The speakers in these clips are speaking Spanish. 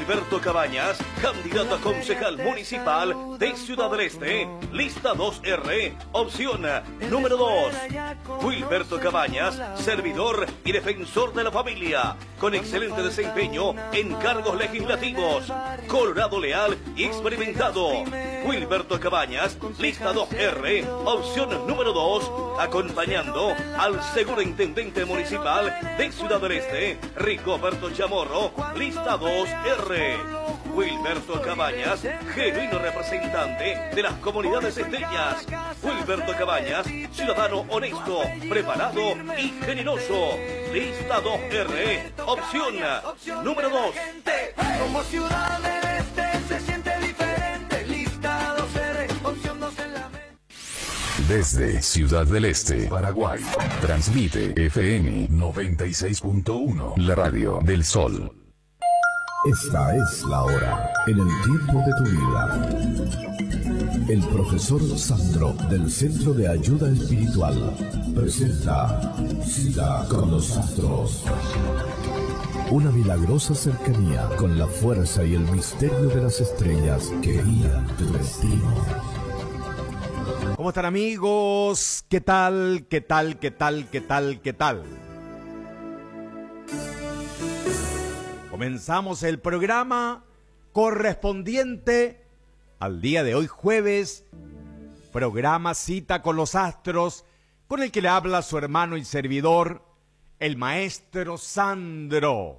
Wilberto Cabañas, candidato a concejal municipal de Ciudad del Este, lista 2R, opción número 2. Wilberto Cabañas, servidor y defensor de la familia, con excelente desempeño en cargos legislativos, colorado leal y experimentado. Wilberto Cabañas, lista 2R, opción número 2, acompañando al segundo intendente municipal de Ciudad del Este, Rigoberto Chamorro, lista 2R. Wilberto Cabañas, genuino representante de las comunidades esteñas. Wilberto Cabañas, ciudadano honesto, preparado y generoso. Lista 2R, opción número 2. Como Ciudad del Este se siente diferente. Lista 2R, opción 2 en la mente. Desde Ciudad del Este, Paraguay, transmite FM 96.1, la radio del Sol. Esta es la hora, en el tiempo de tu vida. El profesor Sandro, del Centro de Ayuda Espiritual, presenta Cita con los Astros. Una milagrosa cercanía con la fuerza y el misterio de las estrellas que guían tu destino. ¿Cómo están, amigos? ¿Qué tal? ¿Qué tal? ¿Qué tal? ¿Qué tal? ¿Qué tal? Comenzamos el programa correspondiente al día de hoy, jueves, programa Cita con los Astros, con el que le habla su hermano y servidor, el maestro Sandro.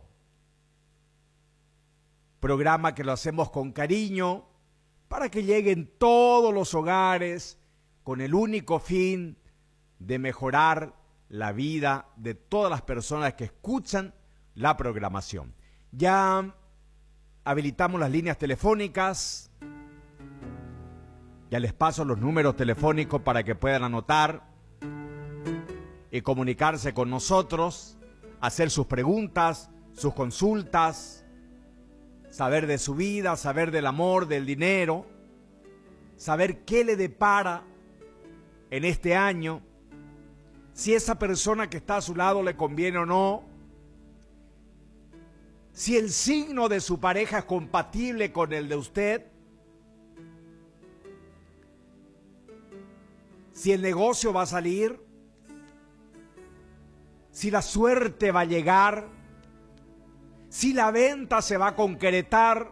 Programa que lo hacemos con cariño para que lleguen todos los hogares con el único fin de mejorar la vida de todas las personas que escuchan la programación. Ya habilitamos las líneas telefónicas, ya les paso los números telefónicos para que puedan anotar y comunicarse con nosotros, hacer sus preguntas, sus consultas, saber de su vida, saber del amor, del dinero, saber qué le depara en este año, si esa persona que está a su lado le conviene o no, si el signo de su pareja es compatible con el de usted, si el negocio va a salir, si la suerte va a llegar, si la venta se va a concretar,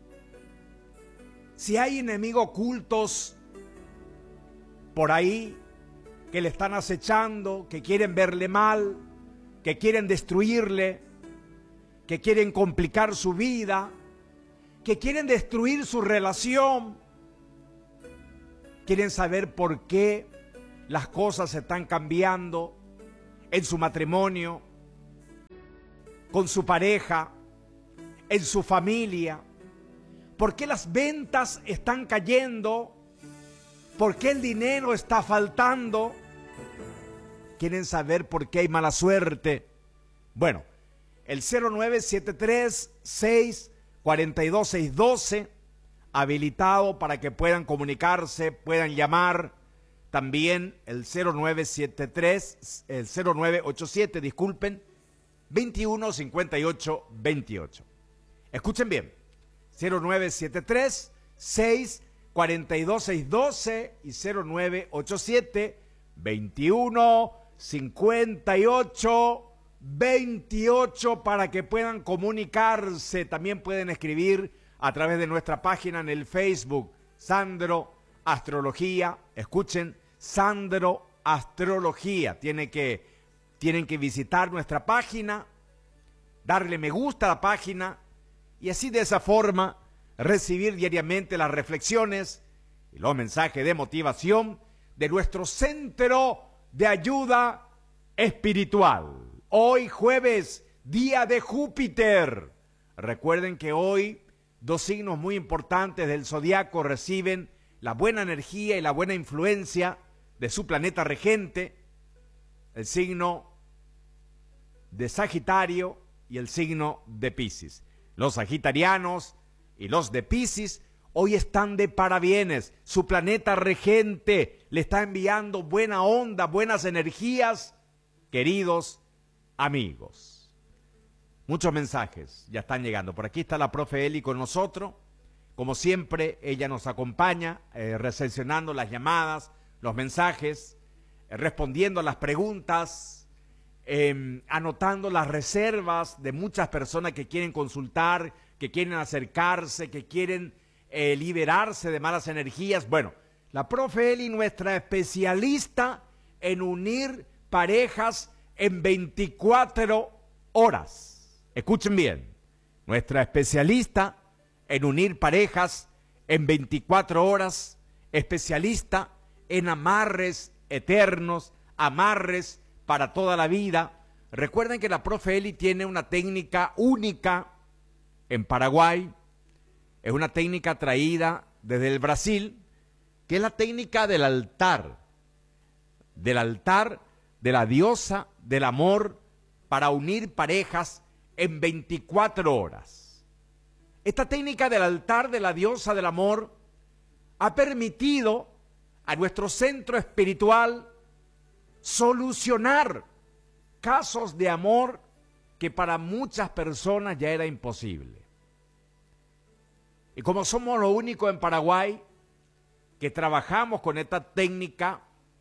si hay enemigos ocultos por ahí que le están acechando, que quieren verle mal, que quieren destruirle, que quieren complicar su vida, que quieren destruir su relación, quieren saber por qué las cosas se están cambiando en su matrimonio, con su pareja, en su familia, por qué las ventas están cayendo, por qué el dinero está faltando, quieren saber por qué hay mala suerte. Bueno, el 0973-642-612, habilitado para que puedan comunicarse, puedan llamar. También el 0987, disculpen, 215828. Escuchen bien, 0973-642-612 y 0987-215828 para que puedan comunicarse. También pueden escribir a través de nuestra página en el Facebook, Sandro Astrología. Escuchen, Sandro Astrología. Tienen que visitar nuestra página, darle me gusta a la página y así de esa forma recibir diariamente las reflexiones y los mensajes de motivación de nuestro Centro de Ayuda Espiritual. Hoy jueves, día de Júpiter. Recuerden que hoy dos signos muy importantes del zodiaco reciben la buena energía y la buena influencia de su planeta regente, el signo de Sagitario y el signo de Piscis. Los sagitarianos y los de Piscis hoy están de parabienes. Su planeta regente le está enviando buena onda, buenas energías, queridos amigos. Muchos mensajes ya están llegando. Por aquí está la profe Eli con nosotros. Como siempre, ella nos acompaña, recepcionando las llamadas, los mensajes, respondiendo a las preguntas, anotando las reservas de muchas personas que quieren consultar, que quieren acercarse, que quieren liberarse de malas energías. Bueno, la profe Eli, nuestra especialista en unir parejas en 24 horas. Escuchen bien, nuestra especialista en unir parejas en 24 horas, especialista en amarres eternos, amarres para toda la vida. Recuerden que la profe Eli tiene una técnica única en Paraguay, es una técnica traída desde el Brasil, que es la técnica del altar de la diosa del amor para unir parejas en 24 horas. Esta técnica del altar de la diosa del amor ha permitido a nuestro centro espiritual solucionar casos de amor que para muchas personas ya era imposible. Y como somos lo único en Paraguay que trabajamos con esta técnica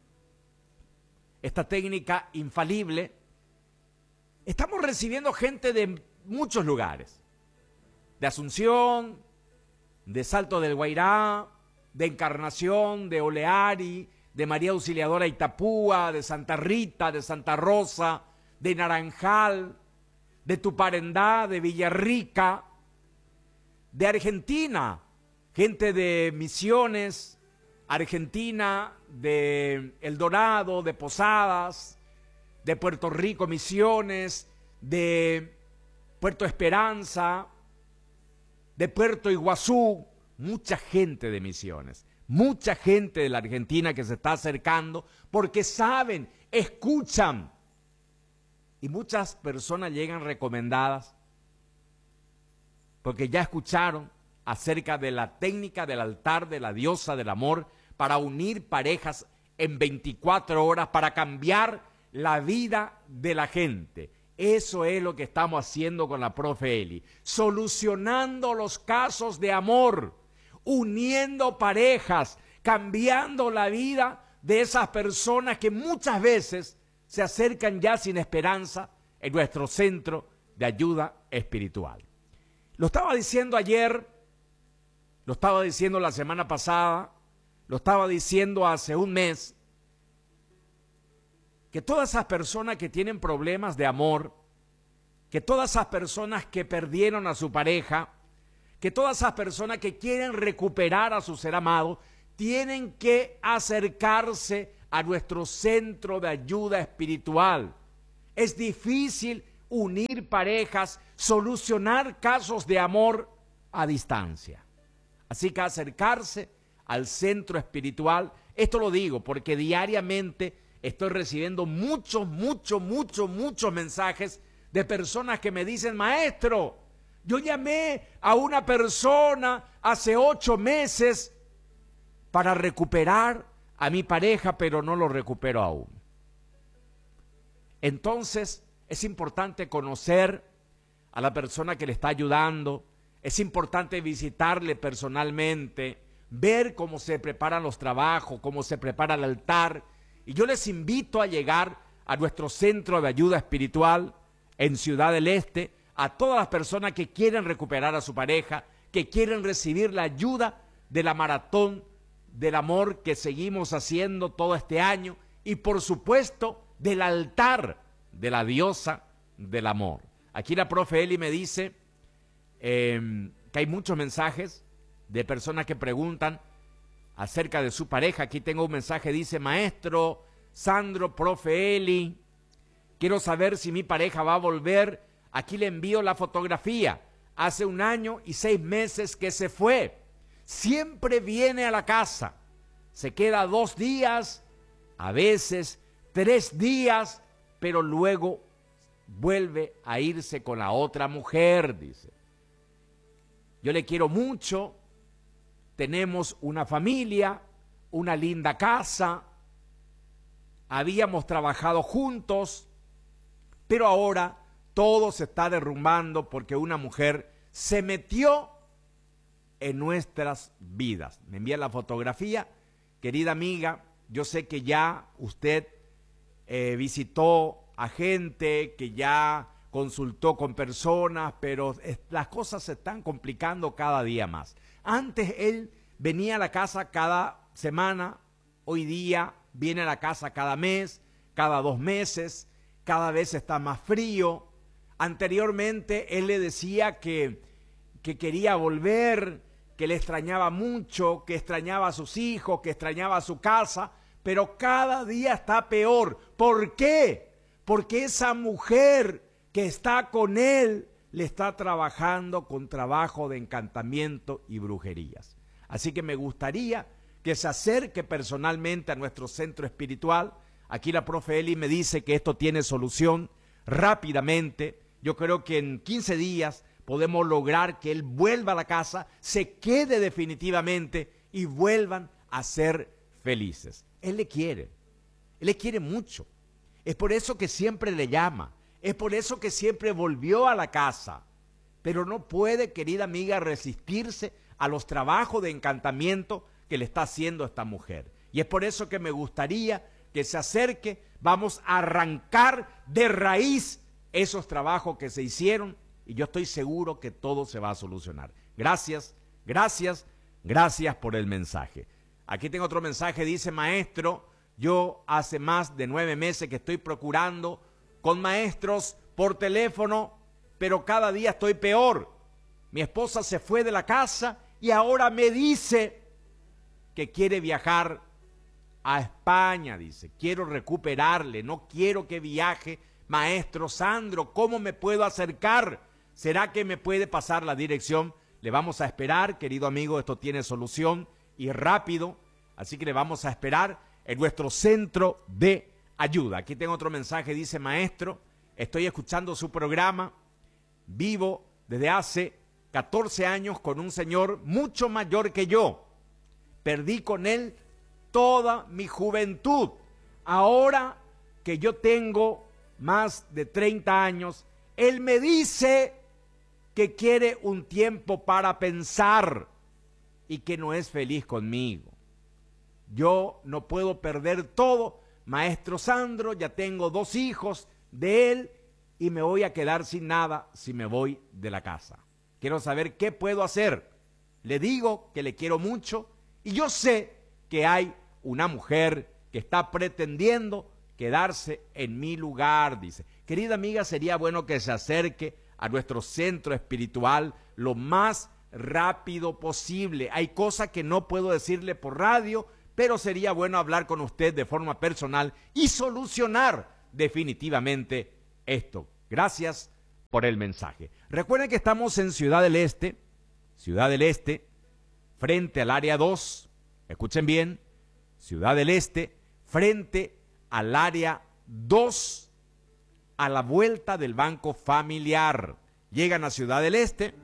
infalible, estamos recibiendo gente de muchos lugares, de Asunción, de Salto del Guairá, de Encarnación, de Oleari, de María Auxiliadora Itapúa, de Santa Rita, de Santa Rosa, de Naranjal, de Tuparendá, de Villarrica, de Argentina, gente de Misiones, Argentina, de El Dorado, de Posadas, de Puerto Rico, Misiones, de Puerto Esperanza, de Puerto Iguazú, mucha gente de Misiones, mucha gente de la Argentina que se está acercando porque saben, escuchan, y muchas personas llegan recomendadas porque ya escucharon acerca de la técnica del altar de la diosa del amor para unir parejas en 24 horas, para cambiar la vida de la gente. Eso es lo que estamos haciendo con la profe Eli, solucionando los casos de amor, uniendo parejas, cambiando la vida de esas personas que muchas veces se acercan ya sin esperanza en nuestro centro de ayuda espiritual. Lo estaba diciendo ayer, lo estaba diciendo la semana pasada, lo estaba diciendo hace un mes, que todas esas personas que tienen problemas de amor, que todas esas personas que perdieron a su pareja, que todas esas personas que quieren recuperar a su ser amado, tienen que acercarse a nuestro centro de ayuda espiritual. Es difícil unir parejas, solucionar casos de amor a distancia. Así que acercarse al centro espiritual, esto lo digo porque diariamente estoy recibiendo muchos mensajes de personas que me dicen: maestro, yo llamé a una persona hace 8 meses para recuperar a mi pareja, pero no lo recupero aún. Entonces, es importante conocer a la persona que le está ayudando, es importante visitarle personalmente, ver cómo se preparan los trabajos, cómo se prepara el altar. Y yo les invito a llegar a nuestro centro de ayuda espiritual en Ciudad del Este, a todas las personas que quieren recuperar a su pareja, que quieren recibir la ayuda de la maratón del amor que seguimos haciendo todo este año, y por supuesto del altar de la diosa del amor. Aquí la profe Eli me dice que hay muchos mensajes de personas que preguntan acerca de su pareja. Aquí tengo un mensaje, dice: maestro Sandro, profe Eli, quiero saber si mi pareja va a volver. Aquí le envío la fotografía. Hace 1 año y 6 meses que se fue. Siempre viene a la casa. Se queda 2 días, a veces 3 días, pero luego vuelve a irse con la otra mujer, dice. Yo le quiero mucho, tenemos una familia, una linda casa, habíamos trabajado juntos, pero ahora todo se está derrumbando porque una mujer se metió en nuestras vidas. Me envía la fotografía. Querida amiga, yo sé que ya usted visitó a gente, que ya consultó con personas, pero las cosas se están complicando cada día más. Antes él venía a la casa cada semana, hoy día viene a la casa cada mes, cada 2 meses, cada vez está más frío. Anteriormente él le decía que quería volver, que le extrañaba mucho, que extrañaba a sus hijos, que extrañaba a su casa, pero cada día está peor. ¿Por qué? Porque esa mujer que está con él le está trabajando con trabajo de encantamiento y brujerías. Así que me gustaría que se acerque personalmente a nuestro centro espiritual. Aquí la profe Eli me dice que esto tiene solución rápidamente. Yo creo que en 15 días podemos lograr que él vuelva a la casa, se quede definitivamente y vuelvan a ser felices. Él le quiere mucho. Es por eso que siempre le llama, es por eso que siempre volvió a la casa. Pero no puede, querida amiga, resistirse a los trabajos de encantamiento que le está haciendo esta mujer. Y es por eso que me gustaría que se acerque, vamos a arrancar de raíz esos trabajos que se hicieron y yo estoy seguro que todo se va a solucionar. Gracias, gracias, gracias por el mensaje. Aquí tengo otro mensaje, dice: maestro, yo hace más de 9 meses que estoy procurando con maestros por teléfono, pero cada día estoy peor. Mi esposa se fue de la casa y ahora me dice que quiere viajar a España, dice. Quiero recuperarle, no quiero que viaje. Maestro Sandro, ¿cómo me puedo acercar? ¿Será que me puede pasar la dirección? Le vamos a esperar, querido amigo, esto tiene solución y rápido, así que le vamos a esperar en nuestro centro de ayuda. Aquí tengo otro mensaje, dice: maestro, estoy escuchando su programa, vivo desde hace 14 años con un señor mucho mayor que yo. Perdí con él toda mi juventud. Ahora que yo tengo más de 30 años, él me dice que quiere un tiempo para pensar y que no es feliz conmigo. Yo no puedo perder todo, maestro Sandro, ya tengo 2 hijos de él y me voy a quedar sin nada si me voy de la casa. Quiero saber qué puedo hacer. Le digo que le quiero mucho y yo sé que hay una mujer que está pretendiendo quedarse en mi lugar, dice. Querida amiga, sería bueno que se acerque a nuestro centro espiritual lo más rápido posible. Hay cosas que no puedo decirle por radio, pero sería bueno hablar con usted de forma personal y solucionar definitivamente esto. Gracias por el mensaje. Recuerden que estamos en Ciudad del Este, frente al área 2. Escuchen bien, Ciudad del Este, frente al área 2, a la vuelta del Banco Familiar. Llegan a Ciudad del Este,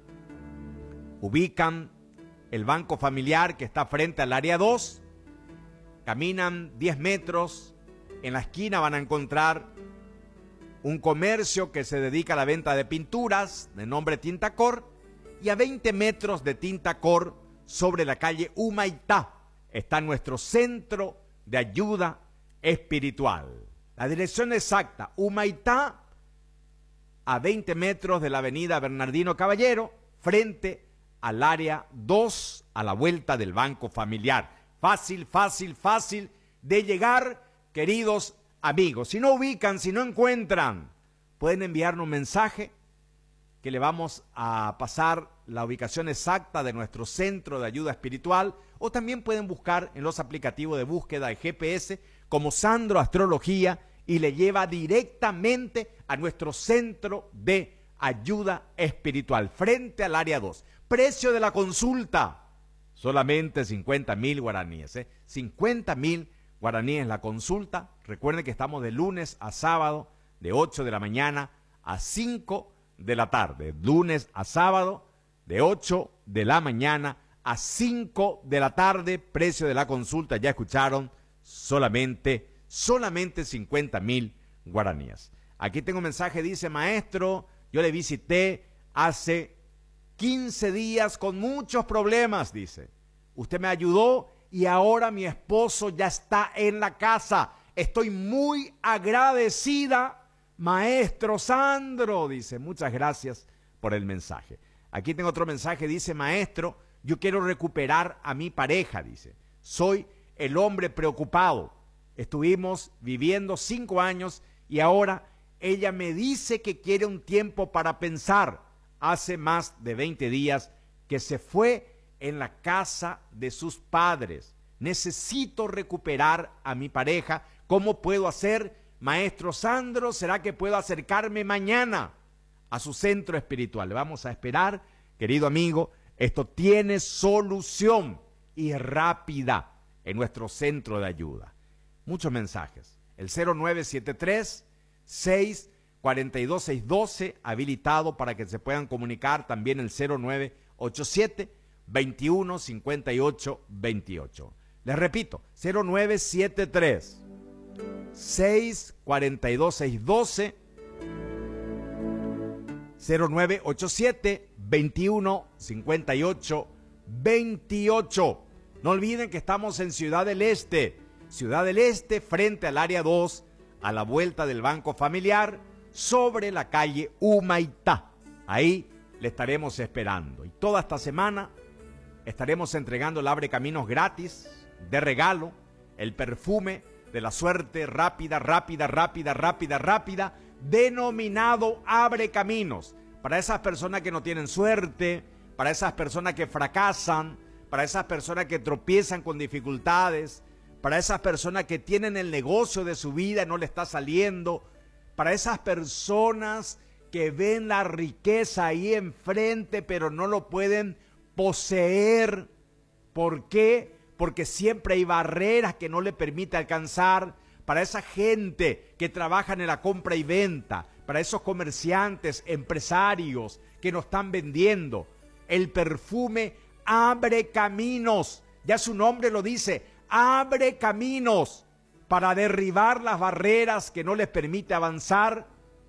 ubican el Banco Familiar que está frente al área 2, caminan 10 metros, en la esquina van a encontrar un comercio que se dedica a la venta de pinturas, de nombre Tintacor, y a 20 metros de Tintacor, sobre la calle Humaitá, está nuestro centro de ayuda espiritual. La dirección exacta: Humaitá, a 20 metros de la avenida Bernardino Caballero, frente al área 2, a la vuelta del Banco Familiar. Fácil, fácil, fácil de llegar, queridos amigos. Si no ubican, si no encuentran, pueden enviarnos un mensaje que le vamos a pasar la ubicación exacta de nuestro centro de ayuda espiritual, o también pueden buscar en los aplicativos de búsqueda de GPS como Sandro Astrología y le lleva directamente a nuestro centro de ayuda espiritual, frente al área 2. Precio de la consulta, solamente 50,000 guaraníes. 50,000 guaraníes la consulta. Recuerden que estamos de lunes a sábado, de 8 de la mañana a 5 de la tarde. Lunes a sábado, de 8 de la mañana a 5 de la tarde. Precio de la consulta, ya escucharon, solamente 50,000 guaraníes. Aquí tengo un mensaje, dice, maestro, yo le visité hace 15 días con muchos problemas, dice. Usted me ayudó y ahora mi esposo ya está en la casa. Estoy muy agradecida, maestro Sandro, dice. Muchas gracias por el mensaje. Aquí tengo otro mensaje, dice, maestro, yo quiero recuperar a mi pareja, dice. Soy el hombre preocupado. Estuvimos viviendo 5 años y ahora ella me dice que quiere un tiempo para pensar. Hace más de 20 días que se fue en la casa de sus padres. Necesito recuperar a mi pareja. ¿Cómo puedo hacer, maestro Sandro? ¿Será que puedo acercarme mañana a su centro espiritual? Le vamos a esperar, querido amigo. Esto tiene solución y rápida en nuestro centro de ayuda. Muchos mensajes. El 0973-642-612, habilitado para que se puedan comunicar. También el 0987-2158-28. Les repito, 0973-642-612, 0987-2158-28. No olviden que estamos en Ciudad del Este. Ciudad del Este, frente al área 2, a la vuelta del Banco Familiar, sobre la calle Humaitá. Ahí le estaremos esperando. Y toda esta semana estaremos entregando el Abre Caminos gratis, de regalo, el perfume de la suerte rápida, denominado Abre Caminos. Para esas personas que no tienen suerte, para esas personas que fracasan, para esas personas que tropiezan con dificultades, para esas personas que tienen el negocio de su vida y no le está saliendo, para esas personas que ven la riqueza ahí enfrente pero no lo pueden poseer. ¿Por qué? Porque siempre hay barreras que no le permiten alcanzar. Para esa gente que trabaja en la compra y venta, para esos comerciantes, empresarios que nos están vendiendo, el perfume Abre Caminos, ya su nombre lo dice, abre caminos para derribar las barreras que no les permite avanzar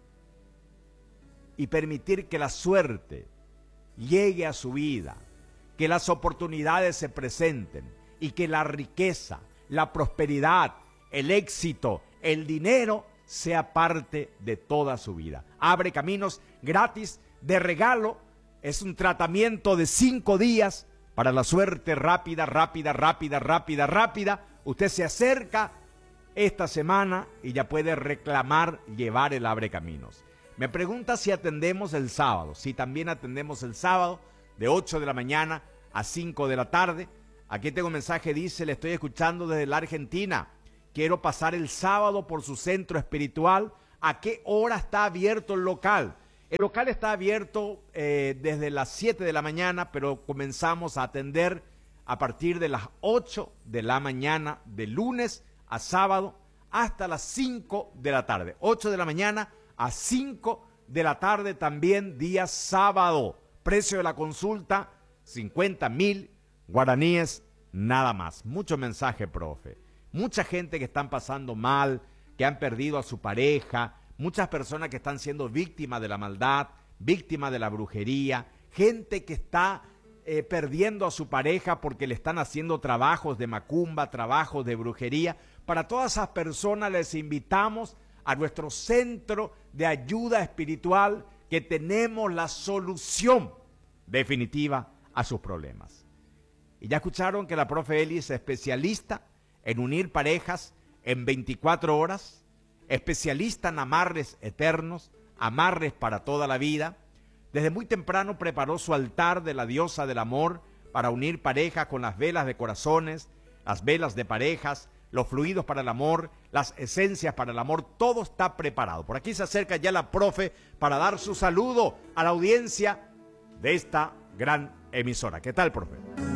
y permitir que la suerte llegue a su vida, que las oportunidades se presenten y que la riqueza, la prosperidad, el éxito, el dinero sea parte de toda su vida. Abre Caminos gratis, de regalo. Es un tratamiento de 5 días para la suerte rápida. Usted se acerca esta semana y ya puede reclamar llevar el Abre Caminos. Me pregunta si atendemos el sábado. Sí, también atendemos el sábado de 8 de la mañana a 5 de la tarde. Aquí tengo un mensaje, dice, le estoy escuchando desde la Argentina. Quiero pasar el sábado por su centro espiritual. ¿A qué hora está abierto el local? El local está abierto desde las 7 de la mañana, pero comenzamos a atender a partir de las 8 de la mañana, de lunes a sábado, hasta las 5 de la tarde. 8 de la mañana a 5 de la tarde también, día sábado. Precio de la consulta, 50.000 guaraníes nada más. Mucho mensaje, profe. Mucha gente que están pasando mal, que han perdido a su pareja, muchas personas que están siendo víctimas de la maldad, víctimas de la brujería, gente que está perdiendo a su pareja porque le están haciendo trabajos de macumba, trabajos de brujería. Para todas esas personas les invitamos a nuestro centro de ayuda espiritual, que tenemos la solución definitiva a sus problemas. Y ya escucharon que la profe Eli es especialista en unir parejas en 24 horas, especialista en amarres eternos, amarres para toda la vida. Desde muy temprano preparó su altar de la diosa del amor para unir parejas con las velas de corazones, las velas de parejas, los fluidos para el amor, las esencias para el amor. Todo está preparado. Por aquí se acerca ya la profe para dar su saludo a la audiencia de esta gran emisora. ¿Qué tal, profe?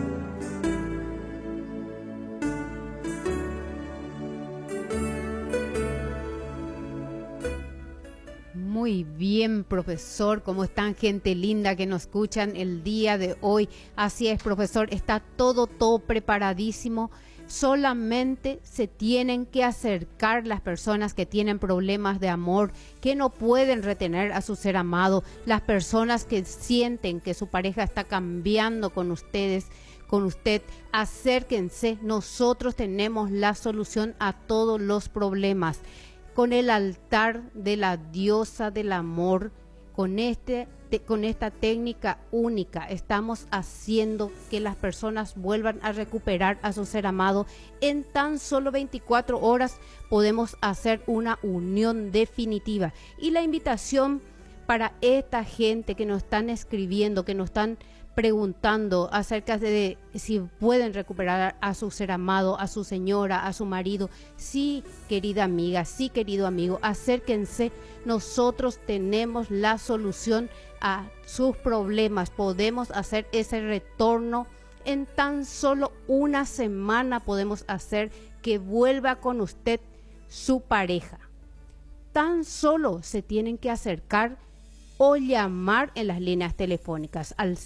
Muy bien, profesor. ¿Cómo están, gente linda que nos escuchan el día de hoy? Así es, profesor, está todo preparadísimo Solamente se tienen que acercar las personas que tienen problemas de amor, que no pueden retener a su ser amado, las personas que sienten que su pareja está cambiando con ustedes, con usted. Acérquense, nosotros tenemos la solución a todos los problemas. Con el altar de la diosa del amor, con esta técnica única, estamos haciendo que las personas vuelvan a recuperar a su ser amado. En tan solo 24 horas podemos hacer una unión definitiva. Y la invitación para esta gente que nos están escribiendo, que nos están preguntando acerca de si pueden recuperar a su ser amado, a su señora, a su marido. Sí, querida amiga, sí, querido amigo, acérquense. Nosotros tenemos la solución a sus problemas. Podemos hacer ese retorno. En tan solo una semana podemos hacer que vuelva con usted su pareja. Tan solo se tienen que acercar o llamar en las líneas telefónicas al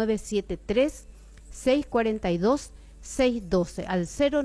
0973-642-612, al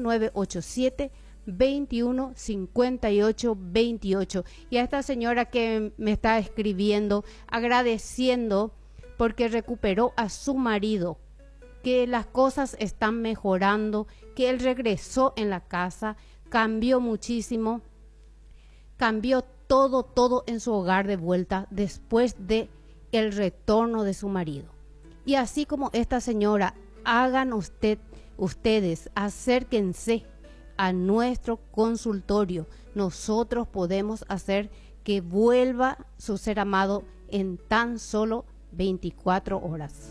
0987-215828. Y a esta señora que me está escribiendo, agradeciendo porque recuperó a su marido, que las cosas están mejorando, que él regresó en la casa, cambió muchísimo, cambió todo en su hogar de vuelta después de el retorno de su marido. Y así como esta señora, hagan ustedes, acérquense a nuestro consultorio. Nosotros podemos hacer que vuelva su ser amado en tan solo 24 horas.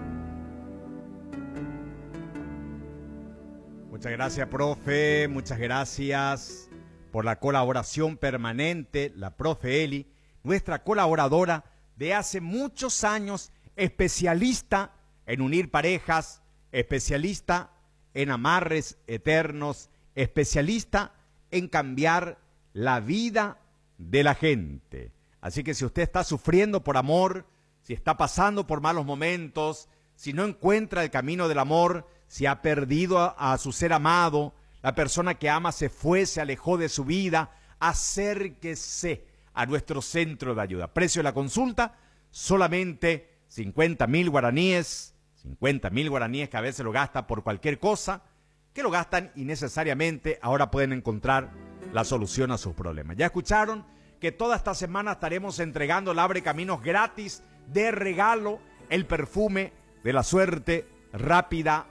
Muchas gracias, profe. Muchas gracias por la colaboración permanente, la profe Eli, nuestra colaboradora de hace muchos años, especialista en unir parejas, especialista en amarres eternos, especialista en cambiar la vida de la gente. Así que si usted está sufriendo por amor, si está pasando por malos momentos, si no encuentra el camino del amor, si ha perdido a su ser amado, la persona que ama se fue, se alejó de su vida, acérquese a nuestro centro de ayuda. Precio de la consulta, solamente 50.000 guaraníes, 50.000 guaraníes que a veces lo gasta por cualquier cosa, que lo gastan innecesariamente, ahora pueden encontrar la solución a sus problemas. Ya escucharon que toda esta semana estaremos entregando el Abre Caminos gratis de regalo, el perfume de la suerte. Rápida.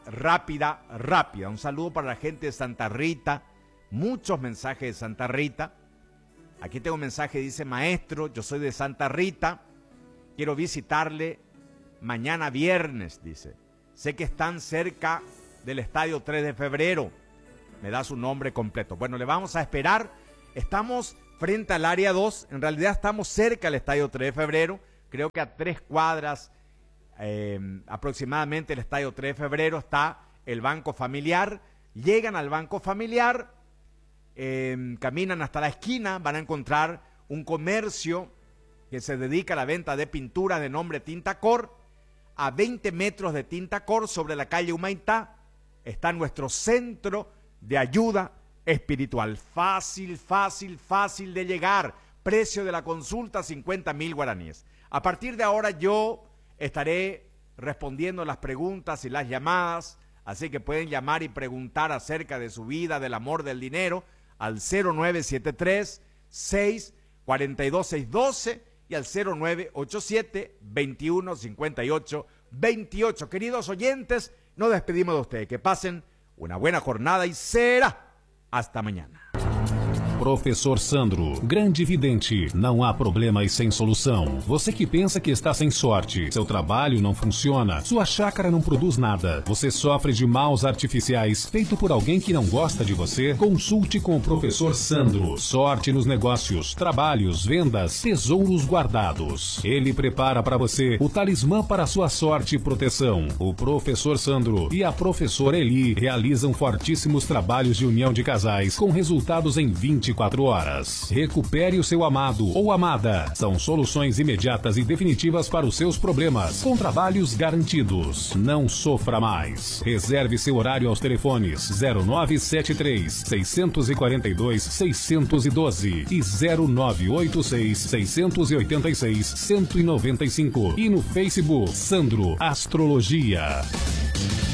Un saludo para la gente de Santa Rita. Muchos mensajes de Santa Rita. Aquí tengo un mensaje, dice: maestro, yo soy de Santa Rita. Quiero visitarle mañana viernes, dice. Sé que están cerca del Estadio 3 de Febrero. Me da su nombre completo. Bueno, le vamos a esperar. Estamos frente al área 2. En realidad estamos cerca del Estadio 3 de Febrero. Creo que a 3 cuadras aproximadamente el Estadio 3 de Febrero está el Banco Familiar. Llegan al Banco Familiar, caminan hasta la esquina, van a encontrar un comercio que se dedica a la venta de pintura de nombre Tintacor. A 20 metros de Tintacor, sobre la calle Humaitá, está nuestro centro de ayuda espiritual. Fácil de llegar. Precio de la consulta, 50.000 guaraníes. A partir de ahora yo estaré respondiendo las preguntas y las llamadas, así que pueden llamar y preguntar acerca de su vida, del amor, del dinero, al 0973-642-612 y al 0987-2158-28. Queridos oyentes, nos despedimos de ustedes. Que pasen una buena jornada y será hasta mañana. Professor Sandro, grande vidente, não há problemas sem solução. Você que pensa que está sem sorte, seu trabalho não funciona, sua chácara não produz nada, você sofre de maus artificiais feito por alguém que não gosta de você, consulte com o Professor Sandro. Sorte nos negócios, trabalhos, vendas, tesouros guardados. Ele prepara para você o talismã para sua sorte e proteção. O Professor Sandro e a Professora Eli realizam fortíssimos trabalhos de união de casais com resultados em 24 24 horas. Recupere o seu amado ou amada. São soluções imediatas e definitivas para os seus problemas, com trabalhos garantidos. Não sofra mais. Reserve seu horário aos telefones 0973 642 612 e 0986 686 195 e no Facebook Sandro Astrologia.